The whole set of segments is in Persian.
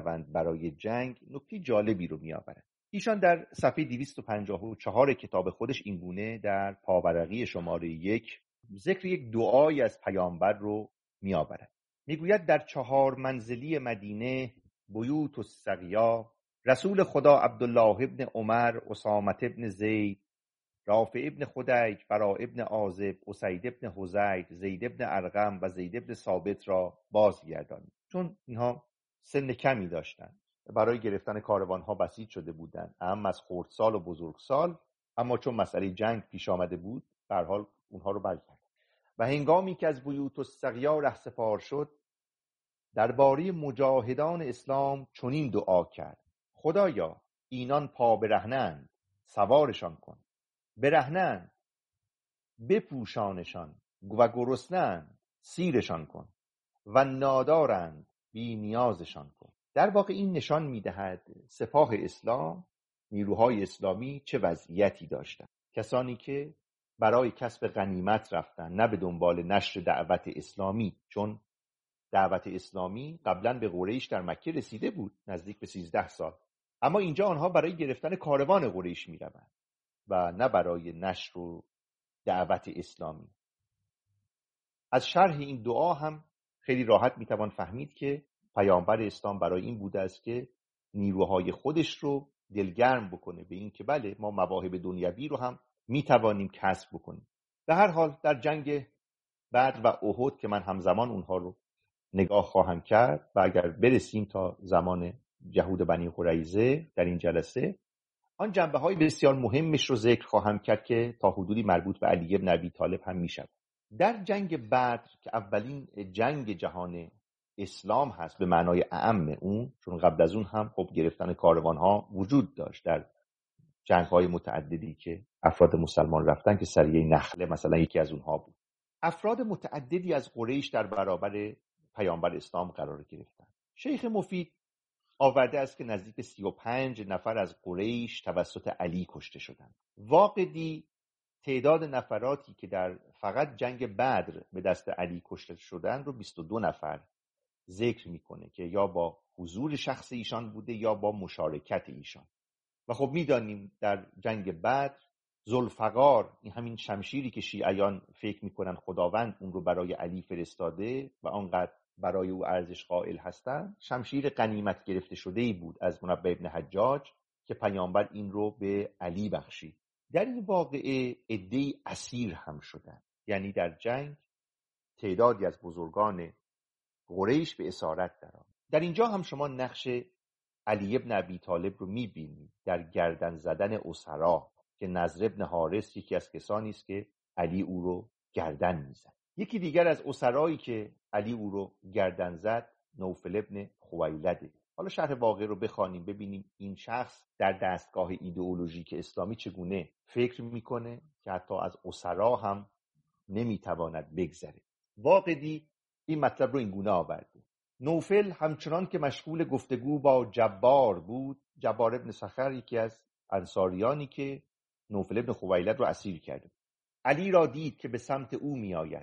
بروند برای جنگ نکته جالبی رو میآورد. ایشان در صفحه 254 کتاب خودش اینگونه در پاورقی شماره 1 ذکر یک دعایی از پیامبر رو میآورد. میگوید در 4 منزلی مدینه بیوت السقیا رسول خدا عبدالله ابن عمر، اسامه ابن زید، رافع ابن خدیج، برا ابن عازب، اسید ابن حذیر، زید ابن ارقم و زید ابن ثابت را بازگردانید. چون اینها سن کمی داشتند، برای گرفتن کاروانها بسیج شده بودند، اما از خردسال و بزرگسال، اما چون مسئله جنگ پیش آمده بود به هر حال اونها رو برگرداند. و هنگامی که از بیوت السقیا رهسپار شد درباره مجاهدان اسلام چنین دعا کرد: خدایا اینان پا برهنند سوارشان کن، برهنند بپوشانشان و گرسنند سیرشان کن و نادارند بی نیازشان کن. در واقع این نشان می‌دهد سپاه اسلام، نیروهای اسلامی چه وضعیتی داشتند. کسانی که برای کسب غنیمت رفتن، نه به دنبال نشر دعوت اسلامی، چون دعوت اسلامی قبلا به قریش در مکه رسیده بود نزدیک به 13 سال، اما اینجا آنها برای گرفتن کاروان قریش می‌روند و نه برای نشر و دعوت اسلامی. از شرح این دعا هم خیلی راحت میتوان فهمید که پیامبر اسلام برای این بوده است که نیروهای خودش رو دلگرم بکنه به این که بله ما مواهب دنیوی رو هم میتوانیم کسب بکنیم. به هر حال در جنگ بدر و احد که من همزمان اونها رو نگاه خواهم کرد و اگر برسیم تا زمان جهود بنی قریظه در این جلسه، آن جنبه‌های بسیار مهمش رو ذکر خواهم کرد که تا حدودی مربوط به علی بن ابی طالب هم میشود. در جنگ بدر که اولین جنگ جهان اسلام هست به معنای اعم اون، چون قبل از اون هم خب گرفتن کاروان‌ها وجود داشت در جنگ‌های متعددی که افراد مسلمان رفتن که سریه نخله مثلا یکی از اونها بود. افراد متعددی از قریش در برابر پیامبر اسلام قرار گرفتن. شیخ مفید آورده است که نزدیک 35 نفر از قریش توسط علی کشته شدند. واقدی تعداد نفراتی که در فقط جنگ بدر به دست علی کشته شدند رو 22 نفر ذکر میکنه که یا با حضور شخص ایشان بوده یا با مشارکت ایشان. و خب میدانیم در جنگ بدر ذوالفقار، این همین شمشیری که شیعیان فکر میکنن خداوند اون رو برای علی فرستاده و آنقدر برای او ارزش قائل هستند، شمشیر غنیمت گرفته شده ای بود از منبه ابن حجاج که پیامبر این رو به علی بخشید. در این واقعه عده‌ای اسیر هم شدند، یعنی در جنگ تعدادی از بزرگان قریش به اسارت درآمد. در اینجا هم شما نقش علی ابن ابی طالب رو می‌بینید در گردن زدن اسرا که نضر ابن حارث یکی از کسانی است که علی او رو گردن میزد. یکی دیگر از اسرایی که علی او رو گردن زد نوفل ابن خویلده. حالا شرح واقع رو بخوانیم ببینیم این شخص در دستگاه ایدئولوژیک اسلامی چگونه فکر میکنه که حتی از اسرا هم نمیتواند بگذره. واقدی این مطلب رو این گونه آورده: نوفل همچنان که مشغول گفتگو با جبار بود، جبار ابن سخر یکی از انصاریانی که نوفل ابن خویلد رو اسیر کرده، علی را دید که به سمت او می آید.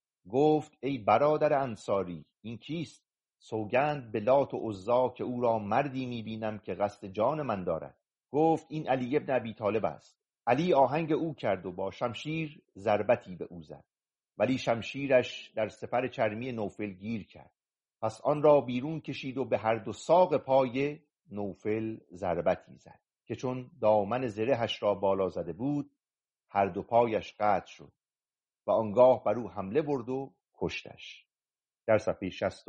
گفت ای برادر انصاری، این کیست؟ سوگند به لات و عزا که او را مردی می بینم که قصد جان من دارد. گفت این علی ابن ابی طالب است. علی آهنگ او کرد و با شمشیر ضربتی به او زد، ولی شمشیرش در سپر چرمی نوفل گیر کرد. پس آن را بیرون کشید و به هر دو ساق پای نوفل ضربتی زد که چون دامن زرهش را بالا زده بود هر دو پایش قطع شد و آنگاه بر او حمله برد و کشتش. در صفحه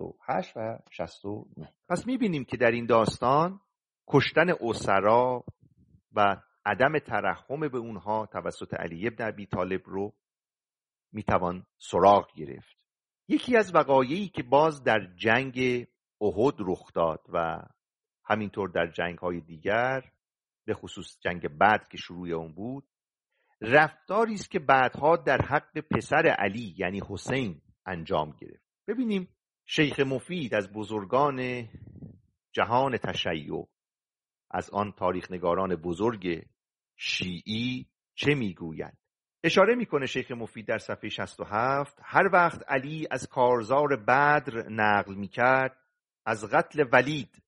68 و 69. پس می‌بینیم که در این داستان کشتن اسرا و عدم ترحم به اونها توسط علی ابن ابی طالب رو میتوان سراغ گرفت. یکی از وقایعی که باز در جنگ احد رخ داد و همینطور در جنگ‌های دیگر، به خصوص جنگ بدر که شروع اون بود، رفتاری است که بعدها در حق پسر علی یعنی حسین انجام گرفت. ببینیم شیخ مفید از بزرگان جهان تشیع، از آن تاریخ نگاران بزرگ شیعی چه میگوید. اشاره میکنه شیخ مفید در صفحه 67: هر وقت علی از کارزار بدر نقل میکرد، از قتل ولید